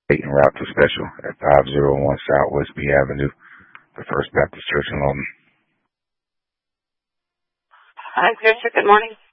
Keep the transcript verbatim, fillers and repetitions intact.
and route to special at five oh one Southwest B Avenue, the First Baptist Church in Lawton. Hi, Patricia. Good morning.